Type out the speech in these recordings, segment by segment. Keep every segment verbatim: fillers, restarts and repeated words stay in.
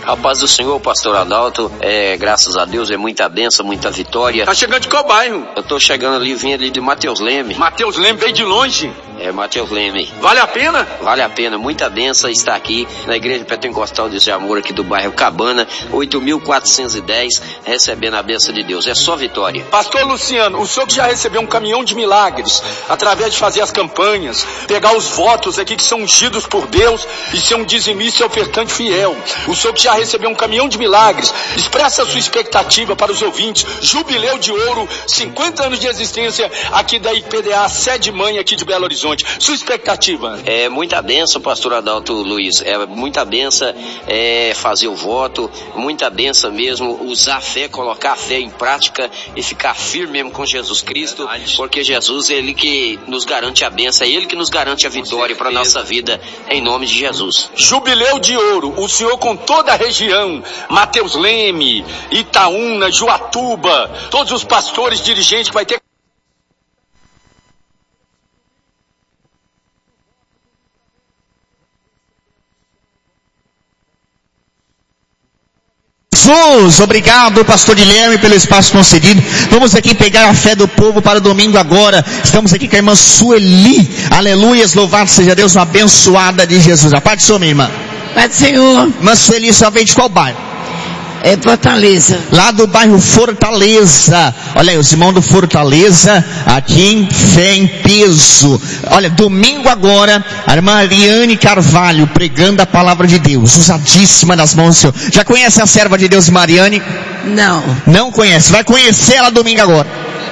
A paz do Senhor, pastor Adalto, é, graças a Deus, é muita bênção, muita vitória. Tá chegando de qual bairro? Eu tô chegando ali, vim ali de Mateus Leme. Mateus Leme veio de longe? É, Mateus Leme. Vale a pena? Vale a pena, muita bênção estar aqui na Igreja Pentecostal de Amor aqui do bairro Cabana, oito mil quatrocentos e dez, recebendo a bênção de Deus. É só vitória. Pastor Luciano, o senhor que já recebeu um caminhão de milagres, através de fazer as campanhas, pegar os votos aqui que são ungidos por Deus e ser um dizimista e ofertante fiel. O senhor que já recebeu um caminhão de milagres, expressa a sua expectativa para os ouvintes. Jubileu de Ouro, cinquenta anos de existência aqui da I P D A, sede mãe aqui de Belo Horizonte. Sua expectativa? É muita bênção, pastor Adalto Luiz. É muita bênção é, fazer o voto, muita bênção mesmo, usar a fé, colocar a fé em prática e ficar firme mesmo com Jesus Cristo, porque Jesus é Ele que nos garante a bênção, é Ele que nos garante a vitória para a nossa vida, em nome de Jesus. Jubileu de Ouro, o senhor com toda a região, Mateus Leme, Itaúna, Juatuba, todos os pastores, dirigentes que vai ter. Jesus, obrigado, pastor Guilherme, pelo espaço concedido. Vamos aqui pegar a fé do povo para o domingo agora. Estamos aqui com a irmã Sueli. Aleluias, louvado seja Deus, uma abençoada de Jesus. A paz do Senhor, minha irmã. Paz do Senhor. Irmã Sueli, só veio de qual bairro? É Fortaleza. Lá do bairro Fortaleza. Olha aí, os irmãos do Fortaleza, aqui em fé em peso. Olha, domingo agora, a irmã Ariane Carvalho pregando a palavra de Deus, usadíssima nas mãos do Senhor. Já conhece a serva de Deus, Mariane? Não. Não conhece, vai conhecer ela domingo agora.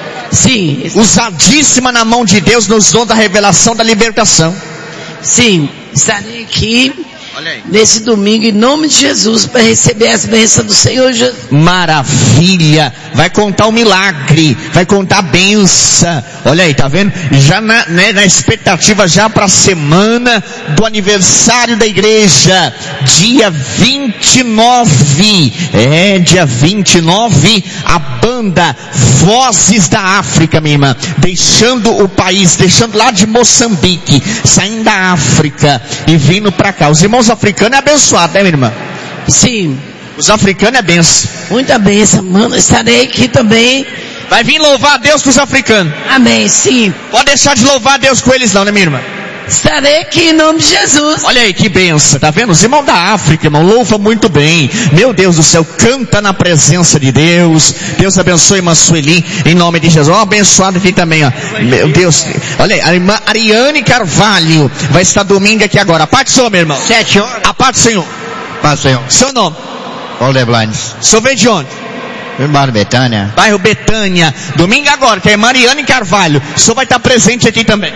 Sim. Usadíssima na mão de Deus nos dons da revelação da libertação. Sim, estarei aqui nesse domingo, em nome de Jesus, para receber as bênçãos do Senhor Jesus. Maravilha, vai contar o milagre, vai contar a benção. Olha aí, tá vendo? Já na, né, na expectativa já para a semana do aniversário da igreja, dia vinte e nove, é, dia vinte e nove, a banda Vozes da África, minha irmã, deixando o país, deixando lá de Moçambique, saindo da África e vindo para cá. Os irmãos africanos é abençoado, né, minha irmã? Sim. Os africanos é benção. Muita benção, mano. Estarei aqui também. Vai vir louvar a Deus com os africanos. Amém, sim. Pode deixar de louvar a Deus com eles não, né, minha irmã? Estarei aqui em nome de Jesus. Olha aí que benção, tá vendo? Os irmãos da África, irmão, louva muito bem. Meu Deus do céu, canta na presença de Deus. Deus abençoe, irmã Sueli, em nome de Jesus. Ó, abençoado aqui também, ó. Meu Deus. Olha aí, a irmã Ariane Carvalho vai estar domingo aqui agora. A parte do Senhor, meu irmão. Sete horas. A parte do Senhor. Paz do Senhor. Seu nome? Paulo de Blanes. O senhor vem de onde? Irmão Betânia. Bairro Betânia. Domingo agora, que é Mariane Carvalho. O senhor vai estar presente aqui também.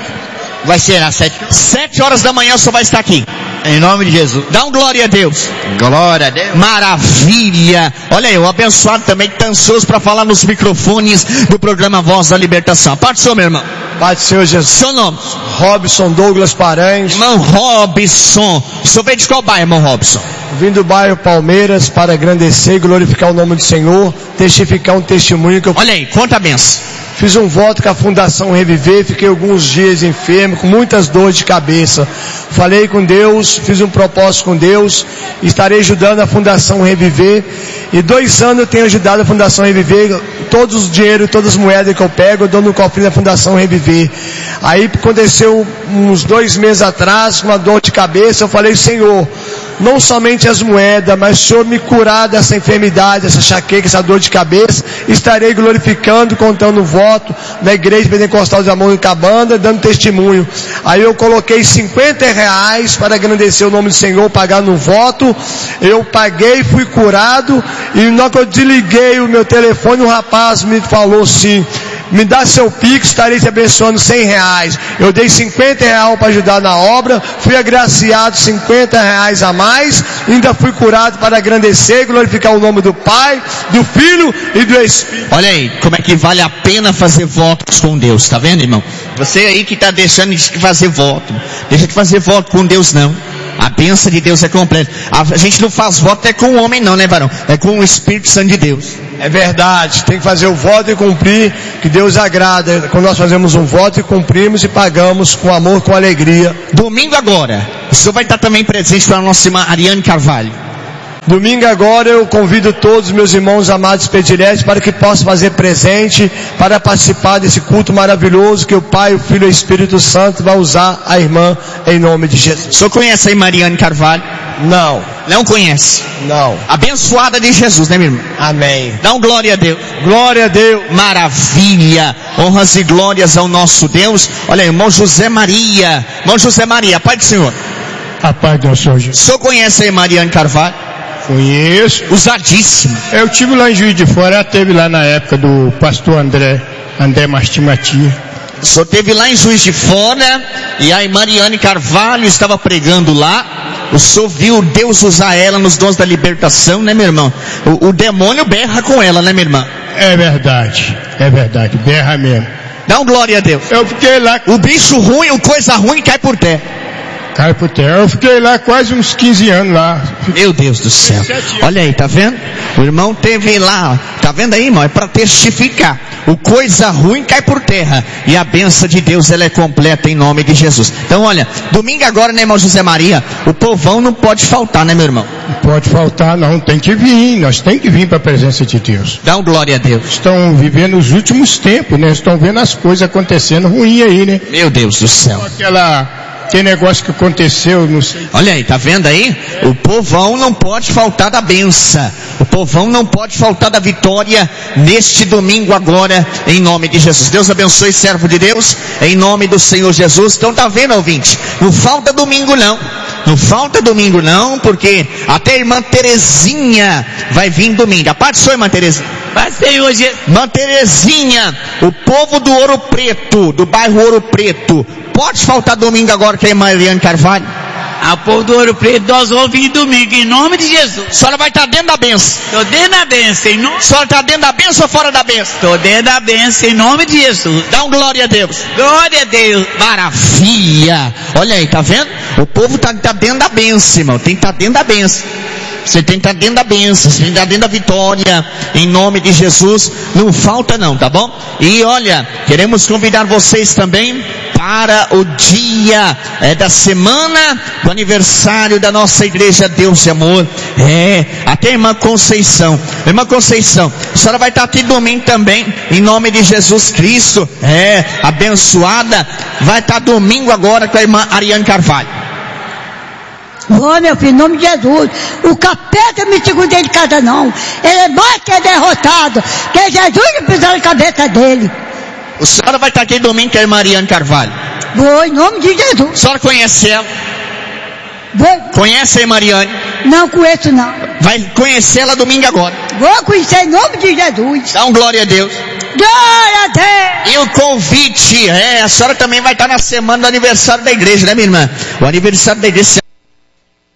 Vai ser às sete. Sete horas da manhã o senhor vai estar aqui. Em nome de Jesus. Dá um glória a Deus. Glória a Deus. Maravilha. Olha aí, o abençoado também que está ansioso para falar nos microfones do programa Voz da Libertação. A parte do Senhor, meu irmão. Pai do Senhor Jesus. Seu nome? Robson Douglas Paranhos. Irmão Robson. O senhor veio de qual bairro, irmão Robson? Vim do bairro Palmeiras para agradecer e glorificar o nome do Senhor, testificar um testemunho que eu... Olha aí, conta a benção. Fiz um voto com a Fundação Reviver, fiquei alguns dias enfermo, com muitas dores de cabeça. Falei com Deus, fiz um propósito com Deus, estarei ajudando a Fundação Reviver. E dois anos eu tenho ajudado a Fundação Reviver, todos os dinheiros, todas as moedas que eu pego, eu dou no cofre da Fundação Reviver. Aí aconteceu uns dois meses atrás, com uma dor de cabeça, eu falei, Senhor, não somente as moedas, mas o Senhor me curar dessa enfermidade, essa enxaqueca, essa dor de cabeça, estarei glorificando, contando o voto na Igreja Pentecostal de Amor em Cabana, dando testemunho. Aí eu coloquei cinquenta reais para agradecer o nome do Senhor, pagar no voto, eu paguei, fui curado, e na hora que eu desliguei o meu telefone, um rapaz me falou assim, me dá seu pix, estarei te abençoando cem reais. Eu dei cinquenta reais para ajudar na obra, fui agraciado cinquenta reais a mais, ainda fui curado para agradecer e glorificar o nome do Pai, do Filho e do Espírito. Olha aí, como é que vale a pena fazer votos com Deus, tá vendo, irmão? Você aí que está deixando de fazer voto, deixa de fazer voto com Deus não. A bênção de Deus é completa. A gente não faz voto é com o homem não, né, varão? É com o Espírito Santo de Deus. É verdade, tem que fazer o voto e cumprir, que Deus agrada. Quando nós fazemos um voto e cumprimos e pagamos com amor, com alegria. Domingo agora, o senhor vai estar também presente para a nossa irmã Ariane Carvalho. Domingo agora eu convido todos os meus irmãos amados prediletos para que possam fazer presente, para participar desse culto maravilhoso que o Pai, o Filho e o Espírito Santo vai usar a irmã em nome de Jesus. O senhor conhece a Mariane Carvalho? Não. Não conhece? Não. Abençoada de Jesus, né, meu irmão? Amém. Dá um glória a Deus. Glória a Deus. Maravilha. Honras e glórias ao nosso Deus. Olha aí, irmão José Maria. Irmão José Maria, Pai do Senhor. A paz do Senhor Jesus. O senhor conhece a Mariane Carvalho? Conheço. Usadíssimo. Eu tive lá em Juiz de Fora, ela teve lá na época do pastor André, André Mastimatia. O senhor teve lá em Juiz de Fora e a Mariane Carvalho estava pregando lá. O senhor viu Deus usar ela nos dons da libertação, né, meu irmão? O, o demônio berra com ela, né, minha irmã? É verdade, é verdade, berra mesmo. Dá um glória a Deus. Eu fiquei lá. O bicho ruim, o coisa ruim cai por terra. Cai por terra. Eu fiquei lá quase uns quinze anos lá. Meu Deus do céu. Olha aí, tá vendo? O irmão teve lá, tá vendo aí, irmão? É para testificar. O coisa ruim cai por terra. E a bênção de Deus, ela é completa em nome de Jesus. Então olha, domingo agora, né, irmão José Maria? O povão não pode faltar, né, meu irmão? Não pode faltar, não. Tem que vir. Nós tem que vir para a presença de Deus. Dá um glória a Deus. Estão vivendo os últimos tempos, né? Estão vendo as coisas acontecendo ruim aí, né? Meu Deus do céu. Aquela... Tem negócio que aconteceu, não sei. Olha aí, tá vendo aí? O povão não pode faltar da benção. O povão não pode faltar da vitória neste domingo agora, em nome de Jesus. Deus abençoe, servo de Deus, em nome do Senhor Jesus. Então tá vendo, ouvinte? Não falta domingo não. Não falta domingo não, porque até a irmã Terezinha vai vir domingo. A parte sua, irmã Terezinha. Vai ser hoje. Irmã Terezinha, o povo do Ouro Preto, do bairro Ouro Preto, pode faltar domingo agora que é a Mariane Carvalho? A povo do Ouro Preto, nós vamos vir domingo, em nome de Jesus. A senhora vai estar dentro da benção. Estou dentro da benção, em nome... A senhora está dentro da benção ou fora da benção? Estou dentro da benção, em nome de Jesus. Dá um glória a Deus. Glória a Deus. Maravilha. Olha aí, tá vendo? O povo está tá dentro da benção, irmão. Tem que estar tá dentro da benção. Você tem que estar dentro da bênção, você tem que estar dentro da vitória, em nome de Jesus, não falta não, tá bom? E olha, queremos convidar vocês também para o dia é, da semana do aniversário da nossa igreja Deus e Amor, é, até a irmã Conceição, irmã Conceição, a senhora vai estar aqui domingo também, em nome de Jesus Cristo, é, abençoada, vai estar domingo agora com a irmã Ariane Carvalho. Ô, meu filho, em nome de Jesus, o capeta me segura dentro de casa não, ele é mais que derrotado, que Jesus não pisou na cabeça dele. A senhora vai estar aqui domingo com a irmã Ariane Carvalho. Vou, em nome de Jesus. A senhora conhece ela? Vou. Conhece a irmã Ariane? Não conheço não. Vai conhecer ela domingo agora. Vou conhecer em nome de Jesus. Dá um glória a Deus. Glória a Deus. E o convite, é, a senhora também vai estar na semana do aniversário da igreja, né, minha irmã? O aniversário da igreja